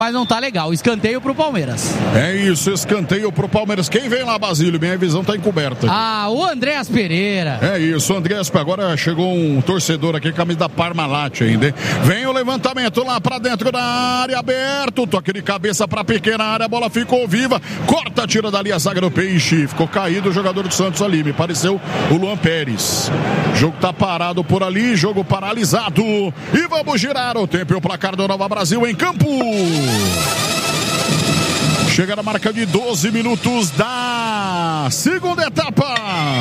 Mas não tá legal, escanteio pro Palmeiras. É isso, escanteio pro Palmeiras. Quem vem lá, Basílio? Minha visão tá encoberta. O Andréas Pereira. É isso, Andréas, agora chegou um torcedor aqui, camisa da Parmalat ainda, hein? Vem o levantamento lá pra dentro da área, aberto, toque de cabeça pra pequena área, a bola ficou viva, corta, tira dali a zaga do Peixe, ficou caído o jogador do Santos ali, me pareceu o Luan Pérez. O jogo tá parado por ali, jogo paralisado, e vamos girar o tempo e o placar do Nova Brasil em campo. Chega na marca de 12 minutos da segunda etapa.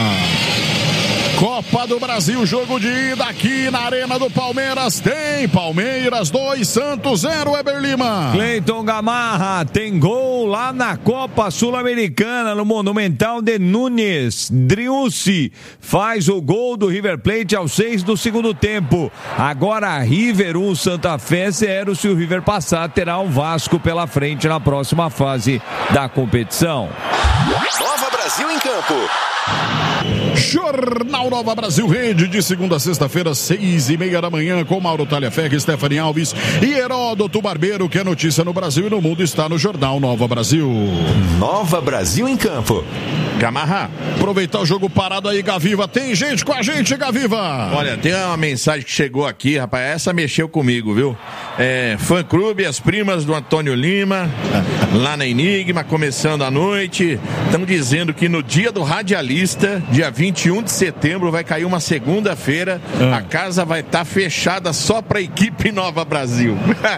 Copa do Brasil, jogo de ida aqui na Arena do Palmeiras. Tem Palmeiras 2, Santos 0, Weber Lima. Cleiton Gamarra tem gol lá na Copa Sul-Americana, no Monumental de Nunes. Driussi faz o gol do River Plate aos 6 do segundo tempo. Agora River 1, Santa Fé 0. Se o River passar, terá o Vasco pela frente na próxima fase da competição. Nova Brasil em campo. Jornal Nova Brasil Rede, de segunda a sexta-feira, 6:30 da manhã, com Mauro Talhaferri, Stephanie Alves e Heródoto Barbeiro, que é notícia no Brasil e no mundo está no Jornal Nova Brasil. Nova Brasil em campo. Gamarra, aproveitar o jogo parado aí, Gaviva. Tem gente com a gente, Gaviva. Olha, tem uma mensagem que chegou aqui, rapaz, essa mexeu comigo, viu? Fã Clube, as primas do Antônio Lima, lá na Enigma, começando a noite, estão dizendo que no dia do radialista, dia 21 de setembro, vai cair uma segunda-feira, a casa vai estar fechada só pra equipe Nova Brasil.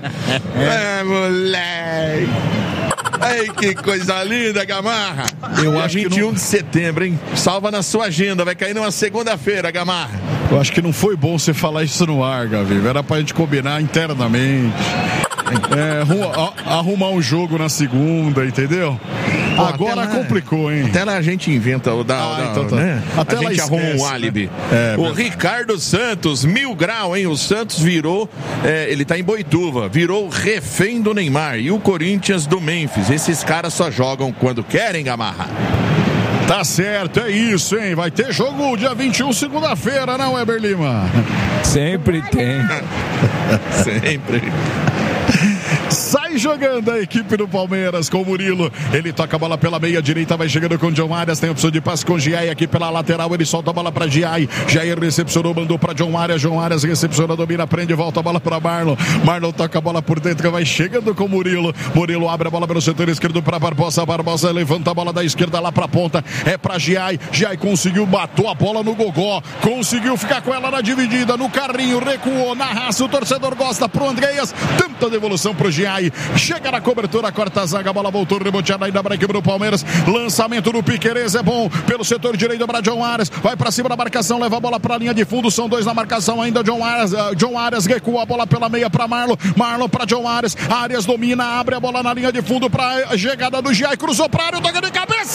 Moleque! Ai, que coisa linda, Gamarra. Eu acho 21 de setembro, hein? Salva na sua agenda, vai cair numa segunda-feira, Gamarra. Eu acho que não foi bom você falar isso no ar, Gaviva. Era pra gente combinar internamente. Arrumar um jogo na segunda, entendeu? Pô, agora complicou, hein? Até lá a gente inventa então tá. Né? Até a gente arruma um álibi. Né? O Ricardo Santos, 1000 grau, hein? O Santos virou, ele tá em Boituva, virou refém do Neymar. E o Corinthians do Memphis. Esses caras só jogam quando querem, Gamarra. Tá certo, é isso, hein? Vai ter jogo dia 21, segunda-feira, não, Weber Lima? Sempre tem. Sempre. Sai jogando a equipe do Palmeiras com o Murilo. Ele toca a bola pela meia direita, vai chegando com o John Arias. Tem opção de passe com o Giai aqui pela lateral. Ele solta a bola para Giai. Giai recepcionou, mandou para John Arias. John Arias recepciona, domina, prende, volta a bola para Marlon. Marlon toca a bola por dentro, vai chegando com o Murilo. Murilo abre a bola pelo setor esquerdo para Barbosa. Barbosa levanta a bola da esquerda lá para a ponta. É para Giai. Giai conseguiu, matou a bola no gogó. Conseguiu ficar com ela na dividida, no carrinho, recuou na raça. O torcedor gosta pro Andreas. Tanta devolução pro Giai. Chega na cobertura, corta a zaga, a bola voltou, reboteada ainda para a equipe do Palmeiras. Lançamento do Piquerez é bom pelo setor direito para John Arias. Vai para cima da marcação, leva a bola para a linha de fundo. São dois na marcação ainda. John Arias recua a bola pela meia para Marlon. Marlon para John Arias. Arias domina, abre a bola na linha de fundo para a chegada do Giai. Cruzou para a área, toca de cabeça.